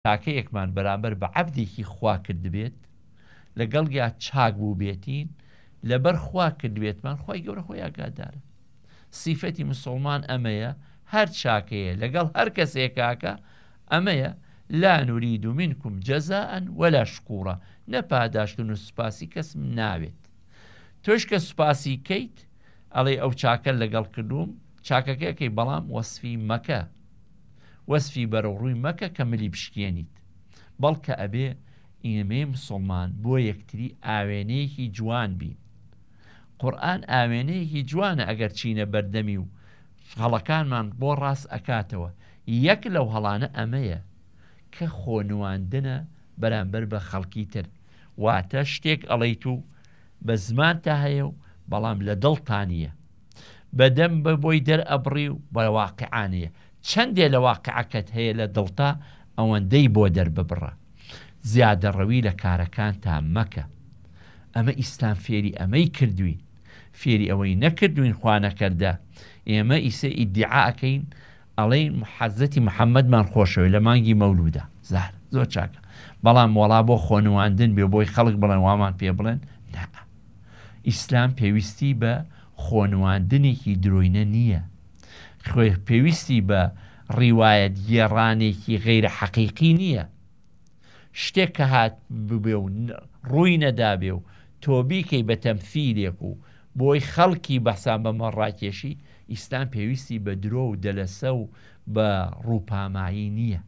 تاکەیەکمان بەرامبەر بە عەبدێکی خوا کردبێت لەگەڵ یا چاک بوو بێتین لەبەر خوا کردبێتمان خۆی گەورە خۆی ئاگادارە. سیفەتی مسلمان ئەمەیە، هەر چاکەیە لەگەڵ هەر کەسێکاکە ئەمەیە، لا نورید منکم جەزاء ولا شکوورە، نەپاداشتن و سوپاسی کەسم ناوێت. تۆش کە سوپاسی کەیت ئەڵێ ئەو چاکە لەگەڵ کردوم، چاکەکەی بەڵام وەسفی مەکە، وەسفی بەرەو ڕووی مەکە کە ملی بشکێنیت، بەڵکە ئەبێ ئێمەی مسلمان بۆ یەکتری ئاوێنەیەکی جوان بین. قورئان ئاوێنەیەکی جوانە ئەگەر چینە بەردەمی و هەڵەکانمان بۆ ڕاست ئەکاتەوە. یەک لەو هەڵانە ئەمەیە کە خۆنواندنە بەرامبەر بە خەڵکی تر، واتە شتێک ئەڵەیت و بە زمان تا هەیە و بەڵام لە دڵتانیە، بەدەم بە بۆی دەرئەبڕی و بە واقعانەیە. چەندێ لە واقعەکەت هەیە لە دڵتا ئەوەندەی بۆ دەرببڕە. زیادە ڕەوی لە کارەکانتان مەکە. ئەمە ئیسلام فێری ئەمەی کردوین، فێری ئەوەی نەکردوین خوا نەکەردە. ئێمە ئیسە ئیدعاءەکەین ئەڵێن حەزەتی محەممەدمان خۆشەوەی لە مانگی مەولودە، زار زۆر چاکە، بەڵام وەڵا بۆ خۆنواندن بێ بۆی خەڵک بڵێن وامان پێ بڵێن نا. ئیسلام پێویستی بە خۆنواندنێکی درۆینە نییە، خۆی پێویستی بە ڕیوایەت گێڕانێکی غەیرە حەقیقی نییە. شتێک کە هات ببێ و ڕووی نەدابێ و تۆ بیکەی بە تەمثیلێک و بۆی خەڵکی بەسان بەمە ڕاکێشی، ئیسلام پێویستی بە درۆ و دەلەسە و بە ڕووپامایی نییە.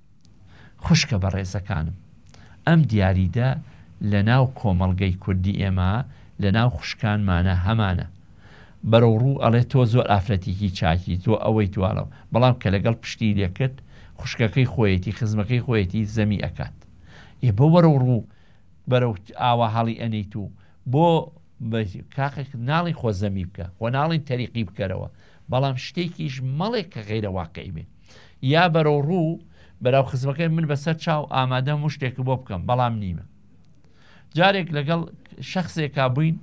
خوشکە بە ڕێزەکانم، ئەم دیاریدە لە ناو کۆمەڵگەی کوردی ئێمە لە ناو خوشکانمانە هەمانە. بەرەو ڕوو ئەڵێ تۆ زۆر ئافرەتێکی چاکی تۆ ئەوەی توانەوە، بەڵام کە لەگەڵ پشتی لێکرد خوشکەکەی خۆیەتی خزمەکەی خۆیەتی زەمی ئەکات. بۆ بەرەو ڕوو بەرەو ئاوا هەڵی ئەنیت و بۆ کاقێک ناڵی خۆ زەمی بکە و ناڵین تەریقی بکەرەوە، بەڵام شتێکیش مەڵێک کە غەیرە واقعی بێ. یا بەرەو ڕوو بەراو خزمەکەی من بەسەر چاو ئامادەم و شتێک بۆ بکەم بەڵام نیمە. جارێک لەگەڵ شخصێکا بووین،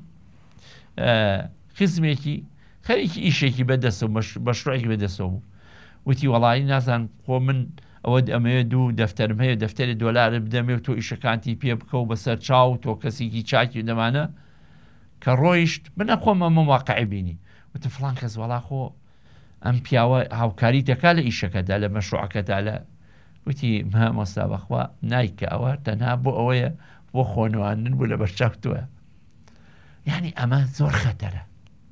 خزمێکی خەریکی ئیشێکی بەدەستە و مەشروعێکی بەدەستەوە بوو، وتی وەڵایی نازان خۆ من ئەوە ئەمەیە دوو دەفتەرم هەیە، دەفتەری دۆلارە بدەمێ و تۆ ئیشەکانتی پێ بکە و بەسەر چاو تۆ کەسێکی چاکی دەمانە کە ڕۆیشت منە خۆم ئەمە واقعی بینی. وتە فڵان کەس وەڵا خۆ ئەم پیاوە هاوکاری دەکا لە ئیشەکەدا لە مەشروعەکەدا لە وتی مامۆستا بەخوا نایکە ئەوە تەنها بۆ ئەوەیە بۆ خۆنواندن بوو لە بەرچاو تۆە. یعنی ئەمە زۆر خەتەرە،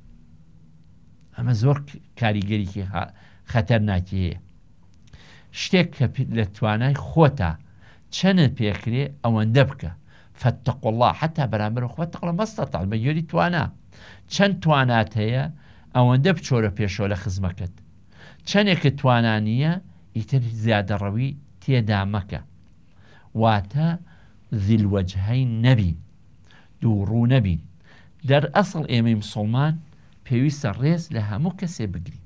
ئەمە زۆر کاریگەریکی خەتەرناکی هەیە. شتێک کە لە توانای خۆتە چەنت پێکرێ ئەوەندە بکە. فاتقوا الله حتا بەرامبەر خۆتەقڵە مەستەتاڵ بە یۆری توانا. چەند توانات هەیە ئەوەندە بچۆرە پێشەوە لە خزمەکەت. چەندێکە توانانیە ئیتر زیادە ڕەوی تێدا مەکە. واتە ذیلوەجهەی نەبین، دووڕوو نەبین. دەرئەسڵ ئێمەی مسڵمان پێویستە ڕێز لە هەموو کەسێ بگرین.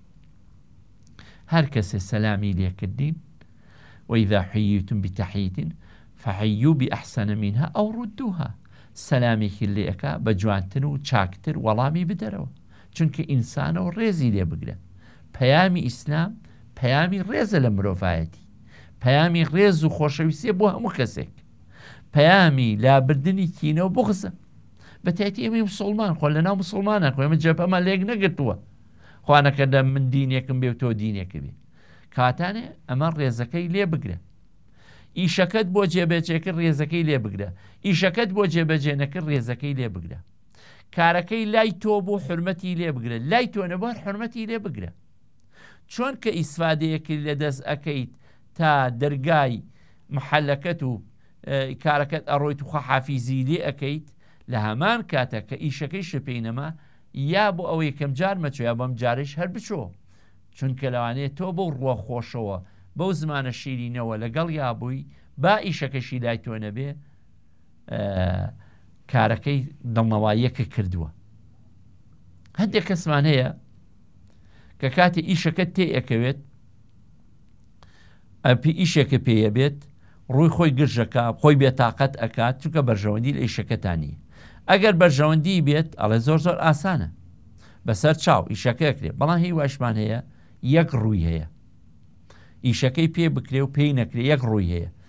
هەر کەسێ سەلامی لێکردین وإذا حييتم بتحية فحيوا بأحسن منها أو ردوها. سەلامێکی لێەکە بە جوانتر و چاکتر وەڵامی بدەرەوە، چونکە ئینسانە و ڕێزی لێ بگرە. پەیامی ئیسلام پەیامی ڕێزە لە مرۆڤایەتی، پەیامی ڕێز و خۆشەویستیە بۆ هەموو کەسێک، پەیامی لابردنی کینە و بغزە. بەتایبەتی ئێمەی مسڵمان خۆ لەناو مسڵمانە خۆ ئێمە جەبهەمان لێک نەگرتووە، خوا نەکەردە من دینێکم بێ و تۆ دینێکە بێ. کاتانێ ئەمە ڕێزەکەی لێ بگرە. ئیشەکەت بۆ جێبەجێکرد ڕێزەکەی لێ بگرە، ئیشەکەت بۆ جێبەجێ نەکرد ڕێزەکەی لێ بگرە. کارەکەی لای تۆ بۆ حرمەتی لێ بگرە، لای تۆ نەبوار حرمەتی لێ بگرە. چۆن کە ئیسفادەیەکی لە دەست ئەەکەیت تا دەرگای محەلەکەت و کارەکەت ئەڕۆیت و خەحافیزی لێ ئەەکەیت، لە هەمان کاتە کە ئیشەکەی شپێنەما یا بۆ ئەو یەکەم جار مەچۆ یا بەم جارش هەر بچۆ، چونکە لەوانەیە تۆ بەو ڕوە خۆشەوە بەو زمانە شیرینەوە لەگەڵ یابووی با ئیشەکەشی لای تۆ نەبێ کارەکەی دڵنەواییەکە کردووە. هەندێک کەسمان هەیە کە کاتی ئیشەکە تێ ئەکەوێت ئیشێکە پێیە بێت ڕووی خۆی گرژەکە خۆی بێتاقەت ئەکات، چونکە بەرژەوەندی لە ئیشەکەتانی. ئەگەر بەرژەوەندی بێت ئەڵێ زۆر زۆر ئاسانە بەسەر چاو ئیشەکە ئەکرێ، بەڵام هی واشمان هەیە یەک ڕووی هەیە، ئیشەکەی پێ بکرێ و پێی نەکرێ یەک ڕووی هەیە.